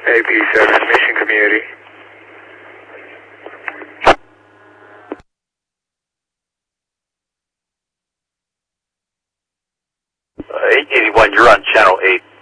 AP7, Mission Community. 881, you're on channel 8.